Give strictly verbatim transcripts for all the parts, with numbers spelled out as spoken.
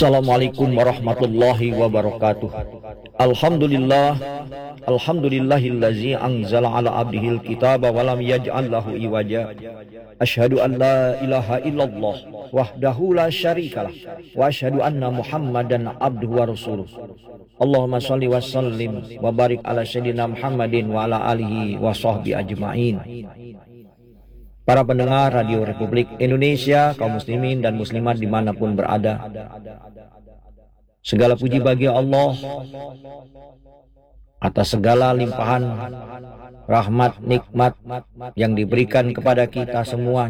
Assalamualaikum warahmatullahi wabarakatuh. Alhamdulillah, alhamdulillahillazi anzala ala abdihil kitaba wa lam yaj'al lahu iwaja. Asyhadu an la ilaha illallah wahdahu la syarikalah wa asyhadu anna Muhammadan abduhu wa rasuluh. Allahumma shalli wa sallim wa barik ala sayyidina Muhammadin wa ala alihi wa sahbihi ajma'in. Para pendengar Radio Republik Indonesia, kaum muslimin dan muslimat dimanapun berada, segala puji bagi Allah atas segala limpahan rahmat nikmat yang diberikan kepada kita semua,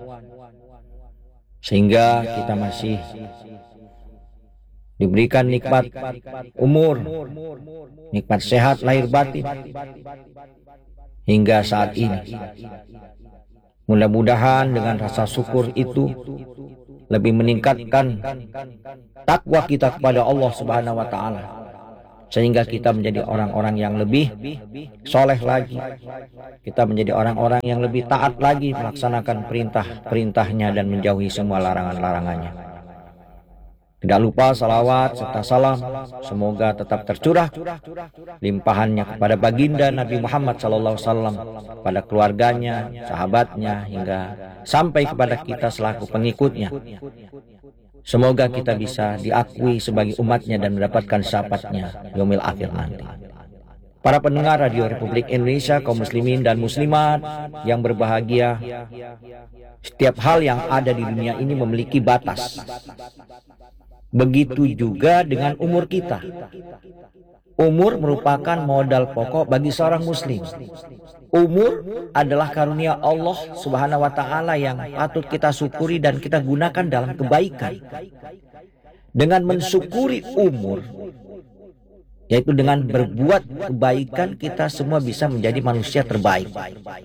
sehingga kita masih diberikan nikmat umur, nikmat sehat lahir batin hingga saat ini. Mudah-mudahan dengan rasa syukur itu lebih meningkatkan takwa kita kepada Allah Subhanahu wa taala, sehingga kita menjadi orang-orang yang lebih soleh lagi. Kita menjadi orang-orang yang lebih taat lagi melaksanakan perintah-perintahnya dan menjauhi semua larangan-larangannya. Tidak lupa salawat serta salam semoga tetap tercurah limpahannya kepada baginda Nabi Muhammad sallallahu alaihi wasallam, pada keluarganya, sahabatnya, hingga sampai kepada kita selaku pengikutnya. Semoga kita bisa diakui sebagai umatnya dan mendapatkan syafaatnya yaumil akhir nanti. Para pendengar Radio Republik Indonesia, kaum muslimin dan muslimat yang berbahagia, setiap hal yang ada di dunia ini memiliki batas. Begitu juga dengan umur kita. Umur merupakan modal pokok bagi seorang muslim. Umur adalah karunia Allah Subhanahu wa taala yang patut kita syukuri dan kita gunakan dalam kebaikan. Dengan mensyukuri umur, yaitu dengan berbuat kebaikan, kita semua bisa menjadi manusia terbaik.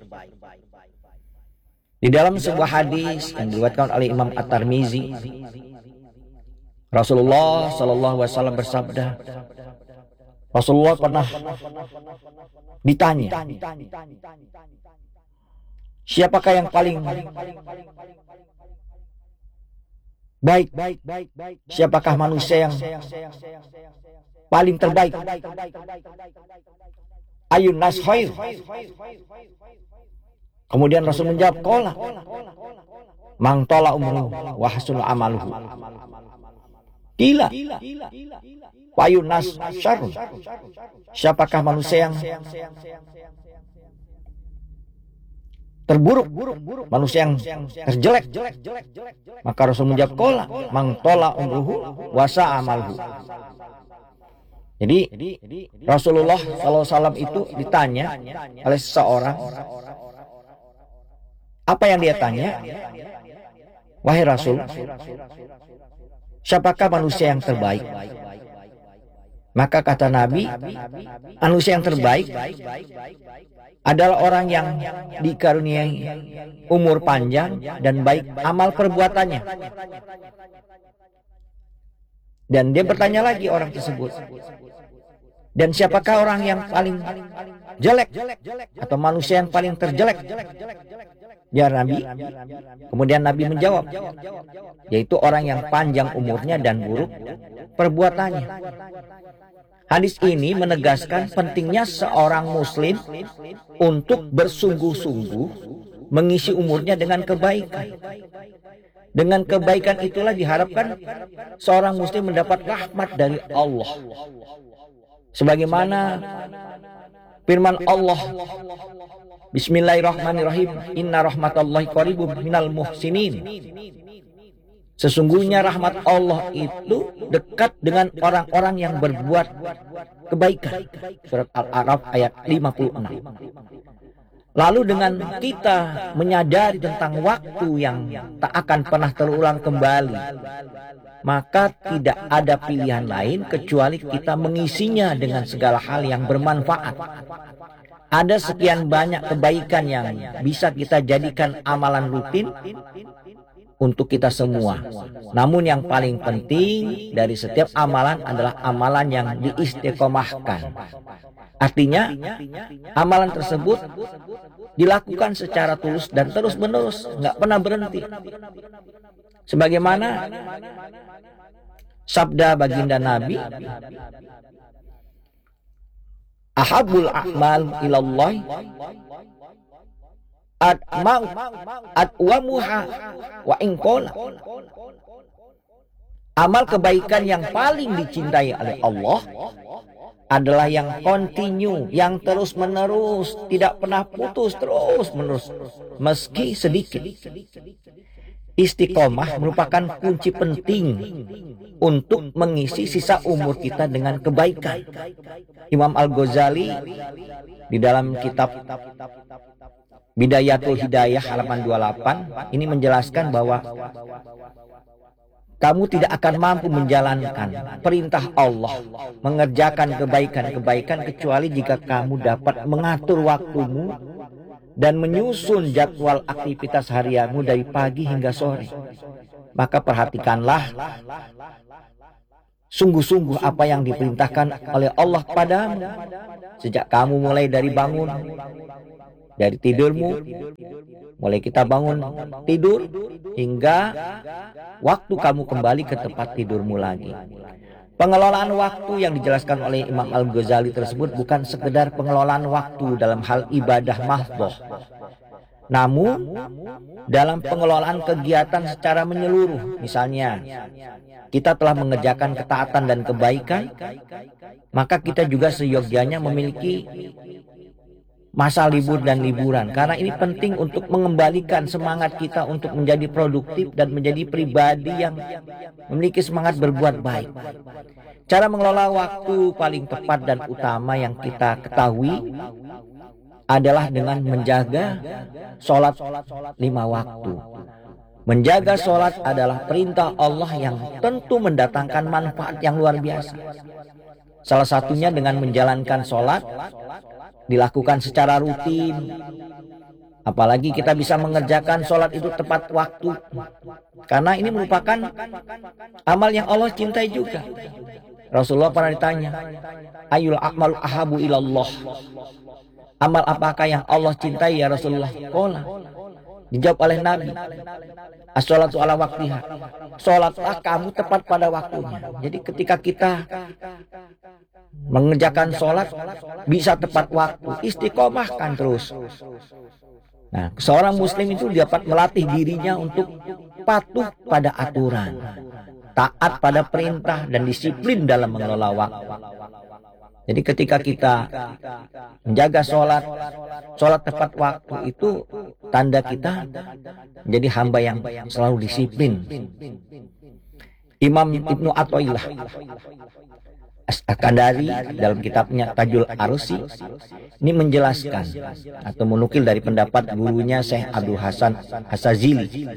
Di dalam sebuah hadis yang diriwayatkan oleh Imam At-Tirmizi, Rasulullah sallallahu alaihi wasallam bersabda, Rasulullah pernah ditanya, siapakah yang paling baik? Siapakah manusia yang paling terbaik? Ayun nas khair. Kemudian Rasul menjawab, qala mang tola umruhu wa hasuna amaluhu. Gila, wayun nas syarrun. Siapakah manusia yang terburuk, manusia yang terjelek? Maka Rasul menjawab, qala mang tola umruhu wa sa'a amaluhu. Jadi Rasulullah sallallahu alaihi wasallam itu ditanya oleh seseorang. Apa yang dia tanya? Wahai Rasul, siapakah manusia yang terbaik? Maka kata Nabi, manusia yang terbaik adalah orang yang dikaruniai umur panjang dan baik amal perbuatannya. Dan dia bertanya lagi orang tersebut, dan siapakah orang yang paling jelek atau manusia yang paling terjelek? Ya Nabi. Kemudian Nabi menjawab, yaitu orang yang panjang umurnya dan buruk perbuatannya. Hadis ini menegaskan pentingnya seorang muslim untuk bersungguh-sungguh mengisi umurnya dengan kebaikan. Dengan kebaikan itulah diharapkan seorang muslim mendapat rahmat dari Allah. Sebagaimana firman Allah, Bismillahirrahmanirrahim, inna rahmatallahi qaribun minal muhsinin. Sesungguhnya rahmat Allah itu dekat dengan orang-orang yang berbuat kebaikan. Surat Al-A'raf ayat lima puluh enam. Lalu dengan kita menyadari tentang waktu yang tak akan pernah terulang kembali, maka tidak ada pilihan lain kecuali kita mengisinya dengan segala hal yang bermanfaat. Ada sekian banyak kebaikan yang bisa kita jadikan amalan rutin untuk kita semua. Namun yang paling penting dari setiap amalan adalah amalan yang diistiqomahkan. Artinya, amalan tersebut dilakukan secara tulus dan terus-menerus, nggak pernah berhenti. Sebagaimana Sabda baginda Nabi, ahabul a'mal ilallah atma'u atwamuha wa inqala. Amal kebaikan yang paling dicintai oleh Allah adalah yang kontinu, yang terus menerus, tidak pernah putus, terus menerus, meski sedikit. Istiqomah merupakan kunci penting untuk mengisi sisa umur kita dengan kebaikan. Imam Al-Ghazali di dalam kitab Bidayatul Hidayah halaman dua puluh delapan ini menjelaskan bahwa kamu tidak akan mampu menjalankan perintah Allah, mengerjakan kebaikan-kebaikan kecuali jika kamu dapat mengatur waktumu dan menyusun jadwal aktivitas harianmu dari pagi hingga sore. Maka perhatikanlah sungguh-sungguh apa yang diperintahkan oleh Allah padamu. Sejak kamu mulai dari bangun, dari tidurmu, mulai kita bangun tidur, hingga waktu kamu kembali ke tempat tidurmu lagi. Pengelolaan waktu yang dijelaskan oleh Imam Al-Ghazali tersebut bukan sekedar pengelolaan waktu dalam hal ibadah mahdhah, namun dalam pengelolaan kegiatan secara menyeluruh. Misalnya, kita telah mengerjakan ketaatan dan kebaikan, maka kita juga seyogyanya memiliki masa libur dan liburan, karena ini penting untuk mengembalikan semangat kita untuk menjadi produktif dan menjadi pribadi yang memiliki semangat berbuat baik. Cara mengelola waktu paling tepat dan utama yang kita ketahui adalah dengan menjaga sholat lima waktu. Menjaga sholat adalah perintah Allah yang tentu mendatangkan manfaat yang luar biasa. Salah satunya dengan menjalankan sholat dilakukan secara rutin. Apalagi kita bisa mengerjakan sholat itu tepat waktu, karena ini merupakan amal yang Allah cintai juga. Rasulullah pernah ditanya, ayul a'malu ahabu ilallah, amal apakah yang Allah cintai ya Rasulullah? Qala, dijawab oleh Nabi, as-sholatu ala waktiha, sholatlah kamu tepat pada waktunya. Jadi ketika kita mengerjakan sholat bisa tepat waktu, istiqomahkan terus. Nah, seorang muslim itu dapat melatih dirinya untuk patuh pada aturan, taat pada perintah, dan disiplin dalam mengelola waktu. Jadi ketika kita menjaga sholat, sholat tepat waktu itu tanda kita menjadi hamba yang selalu disiplin. Imam Ibnu Athaillah As-Sakandari dalam kitabnya Tajul Arusi ini menjelaskan atau menukil dari pendapat gurunya Syekh Abdul Hasan As-Sazili.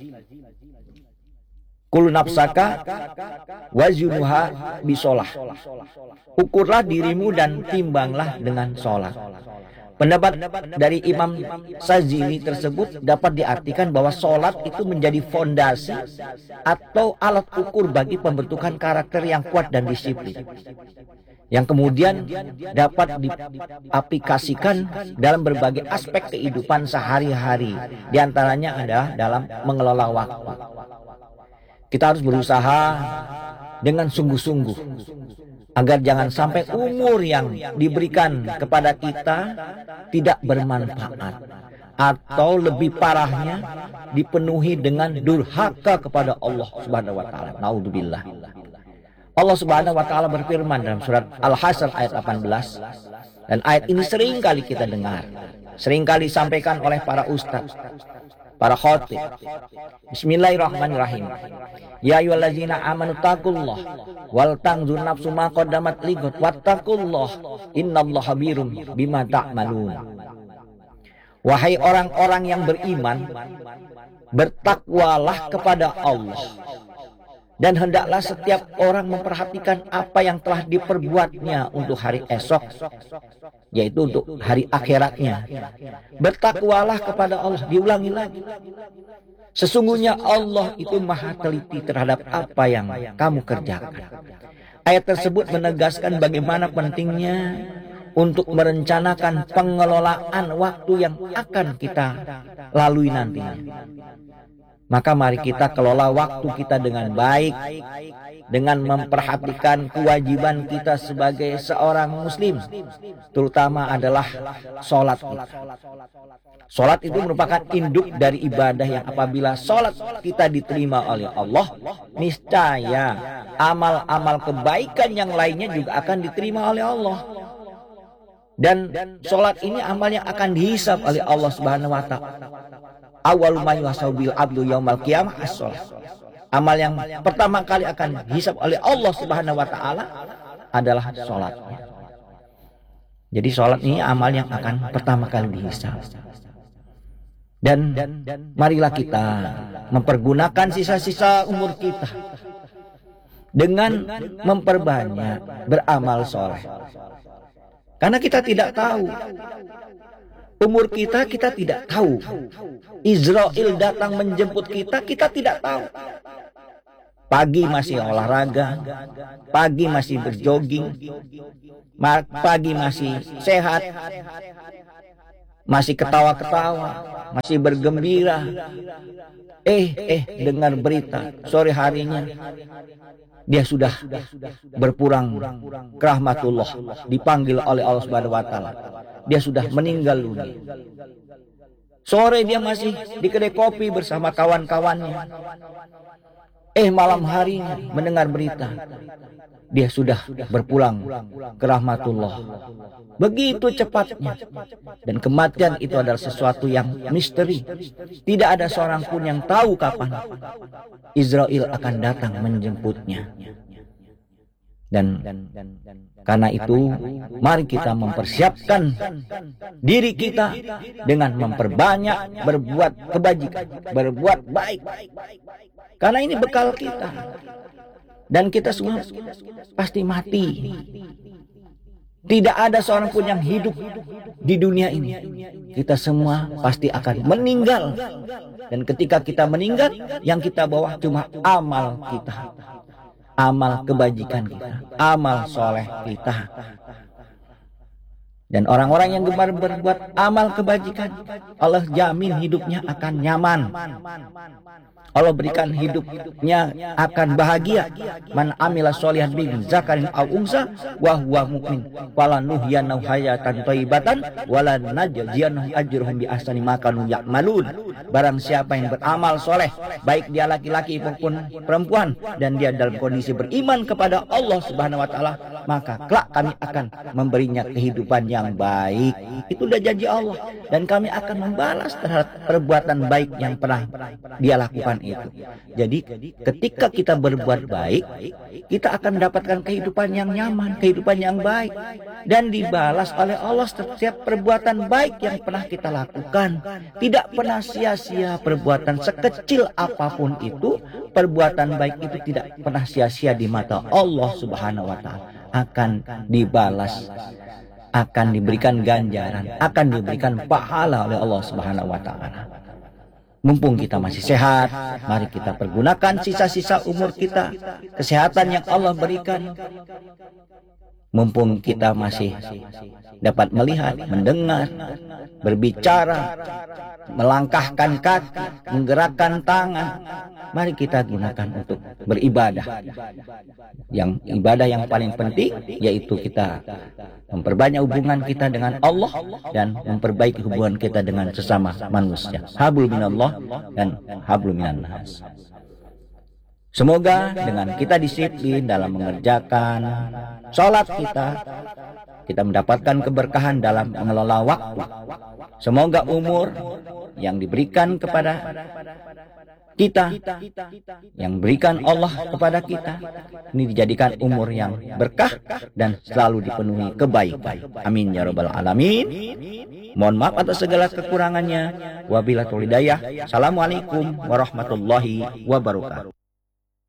Kul nafsaka wazunuha bisolah. Ukurlah dirimu dan timbanglah dengan sholat. Pendapat dari Imam Sazili tersebut dapat diartikan bahwa sholat itu menjadi fondasi atau alat ukur bagi pembentukan karakter yang kuat dan disiplin, yang kemudian dapat diaplikasikan dalam berbagai aspek kehidupan sehari-hari. Di antaranya adalah dalam mengelola waktu. Kita harus berusaha dengan sungguh-sungguh agar jangan sampai umur yang diberikan kepada kita tidak bermanfaat, atau lebih parahnya dipenuhi dengan durhaka kepada Allah Subhanahu wa taala. Naudzubillah. Allah Subhanahu wa taala berfirman dalam surat Al-Hasyr ayat delapan belas, dan ayat ini sering kali kita dengar, sering kali disampaikan oleh para ustaz, para khatib. Bismillahirrahmanirrahim. Ya ayyuhallazina amanu taqullah wal tanzur nafsum ma qaddamat lighad wattaqullah innallaha khabirum bima ta'malun. Wahai orang-orang yang beriman, bertakwalah kepada Allah, dan hendaklah setiap orang memperhatikan apa yang telah diperbuatnya untuk hari esok, yaitu untuk hari akhiratnya. Bertakwalah kepada Allah. Diulangi lagi, sesungguhnya Allah itu maha teliti terhadap apa yang kamu kerjakan. Ayat tersebut menegaskan bagaimana pentingnya untuk merencanakan pengelolaan waktu yang akan kita lalui nantinya. Maka mari kita kelola waktu kita dengan baik, dengan memperhatikan kewajiban kita sebagai seorang muslim, terutama adalah sholat kita. Sholat itu merupakan induk dari ibadah yang apabila sholat kita diterima oleh Allah, niscaya amal-amal kebaikan yang lainnya juga akan diterima oleh Allah. Dan sholat ini amal yang akan dihisab oleh Allah Subhanahu wa ta'ala. Awwalu ma yuhasabu abdu yaumal qiyamah as-sholat. Amal yang pertama kali akan dihisab oleh Allah Subhanahu wa ta'ala adalah sholat. Jadi sholat ini amal yang akan pertama kali dihisab. Dan marilah kita mempergunakan sisa-sisa umur kita dengan memperbanyak beramal soleh. Karena kita tidak tahu umur kita, kita tidak tahu. Israel datang menjemput kita, kita tidak tahu. Pagi masih olahraga, pagi masih berjogging, pagi masih sehat, masih ketawa-ketawa, masih bergembira. Eh, eh, dengar berita sore harinya dia sudah berpulang ke rahmatullah, dipanggil oleh Allah Subhanahu wa ta'ala. Dia sudah meninggal dunia. Sore dia masih di kedai kopi bersama kawan-kawannya. Eh, malam harinya mendengar berita dia sudah berpulang ke rahmatullah. Begitu cepatnya. Dan kematian itu adalah sesuatu yang misteri. Tidak ada seorang pun yang tahu kapan Israel akan datang menjemputnya. Dan karena itu mari kita mempersiapkan diri kita dengan memperbanyak berbuat kebajikan, berbuat baik. Karena ini bekal kita. Dan kita semua pasti mati. Tidak ada seorang pun yang hidup di dunia ini. Kita semua pasti akan meninggal. Dan ketika kita meninggal, yang kita bawa cuma amal kita. Amal kebajikan kita. Amal soleh kita. Dan orang-orang yang gemar berbuat amal kebajikan, Allah jamin hidupnya akan nyaman. Allah berikan hidupnya akan bahagia. Man amila sholihan min zakarin aw unsa wa huwa mukmin falanuhyanahu hayatan thayyibatan wala najziyannahum ajrahum bi ahsani ma kanu ya'malun. Barang siapa yang beramal soleh, baik dia laki-laki maupun perempuan, dan dia dalam kondisi beriman kepada Allah Subhanahu wa ta'ala, maka kelak kami akan memberinya kehidupan yang baik. Itu udah janji Allah. Dan kami akan membalas terhadap perbuatan baik yang pernah dia lakukan itu. Jadi ketika kita berbuat baik, kita akan mendapatkan kehidupan yang nyaman, kehidupan yang baik, dan dibalas oleh Allah setiap perbuatan baik yang pernah kita lakukan. Tidak pernah sia-sia perbuatan sekecil apapun itu. Perbuatan baik itu tidak pernah sia-sia di mata Allah Subhanahu wa ta'ala. Akan dibalas, akan diberikan ganjaran, akan diberikan pahala oleh Allah Subhanahu wa ta'ala. Mumpung kita masih sehat, mari kita pergunakan sisa-sisa umur kita, kesehatan yang Allah berikan. Mumpung kita masih dapat melihat, mendengar, berbicara, melangkahkan kaki, menggerakkan tangan, mari kita gunakan untuk beribadah. Yang ibadah yang paling penting yaitu kita memperbanyak hubungan kita dengan Allah dan memperbaiki hubungan kita dengan sesama manusia. Hablum minallah dan hablum minan nas. Semoga dengan kita disiplin dalam mengerjakan sholat kita, kita mendapatkan keberkahan dalam mengelola waktu. Semoga umur yang diberikan kepada kita, yang berikan Allah kepada kita, ini dijadikan umur yang berkah dan selalu dipenuhi kebaikan. Amin ya rabbal alamin. Mohon maaf atas segala kekurangannya. Wabillahi taufiq hidayah. Assalamualaikum warahmatullahi wabarakatuh.